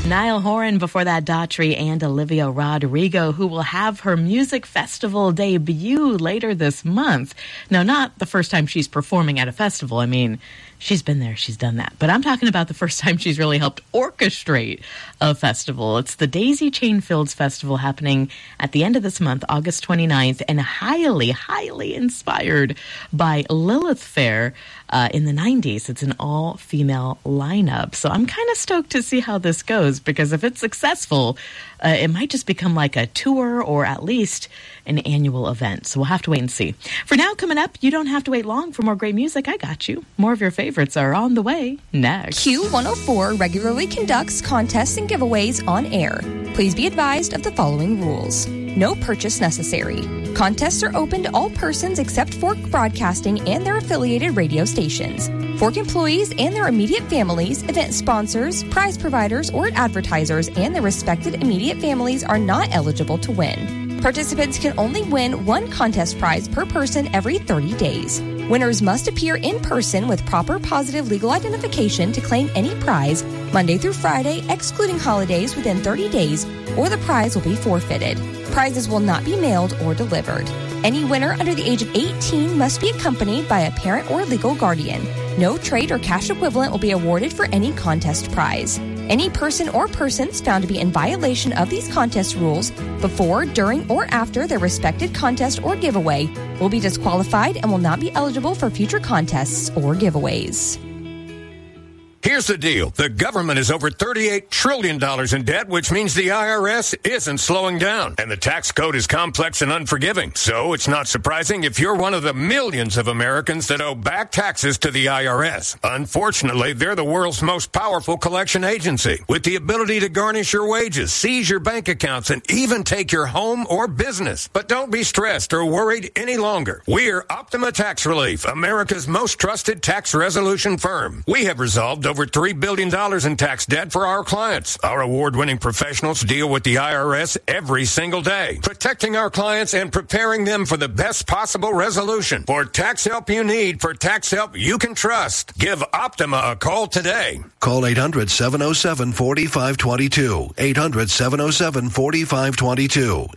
Niall Horan, before that, Daughtry, and Olivia Rodrigo, who will have her music festival debut later this month. Now, not the first time she's performing at a festival. I mean, she's been there, she's done that. But I'm talking about the first time she's really helped orchestrate a festival. It's the Daisy Chain Fields Festival happening at the end of this month, August 29th, and highly, highly inspired by Lilith Fair in the 90s. It's an all-female lineup. So I'm kind of stoked to see how this goes, because if it's successful, it might just become like a tour or at least an annual event. So we'll have to wait and see. For now, coming up, you don't have to wait long for more great music. I got you. More of your favorites are on the way next. Q104 regularly conducts contests and giveaways on air. Please be advised of the following rules. No purchase necessary. Contests are open to all persons except Fork Broadcasting and their affiliated radio stations. Fork employees and their immediate families, event sponsors, prize providers, or advertisers and their respected immediate families are not eligible to win. Participants can only win one contest prize per person every 30 days. Winners must appear in person with proper positive legal identification to claim any prize Monday through Friday, excluding holidays, within 30 days, or the prize will be forfeited. Prizes will not be mailed or delivered. Any winner under the age of 18 must be accompanied by a parent or legal guardian. No trade or cash equivalent will be awarded for any contest prize. Any person or persons found to be in violation of these contest rules before, during, or after their respected contest or giveaway will be disqualified and will not be eligible for future contests or giveaways. Here's the deal. The government is over $38 trillion in debt, which means the IRS isn't slowing down. And the tax code is complex and unforgiving. So it's not surprising if you're one of the millions of Americans that owe back taxes to the IRS. Unfortunately, they're the world's most powerful collection agency, with the ability to garnish your wages, seize your bank accounts, and even take your home or business. But don't be stressed or worried any longer. We're Optima Tax Relief, America's most trusted tax resolution firm. We have resolved over $3 billion in tax debt for our clients. Our award-winning professionals deal with the IRS every single day, protecting our clients and preparing them for the best possible resolution. For tax help you need, for tax help you can trust, give Optima a call today. Call 800-707-4522. 800-707-4522.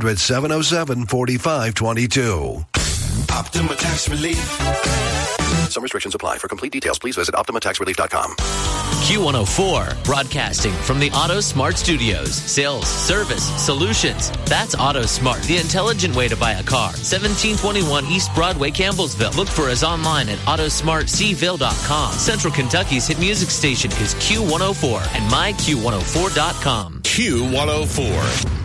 800-707-4522. Optima Tax Relief. Some restrictions apply. For complete details, please visit OptimaTaxRelief.com. Q104, broadcasting from the AutoSmart Studios. Sales, service, solutions. That's AutoSmart, the intelligent way to buy a car. 1721 East Broadway, Campbellsville. Look for us online at AutoSmartCville.com. Central Kentucky's hit music station is Q104 and myQ104.com. Q104.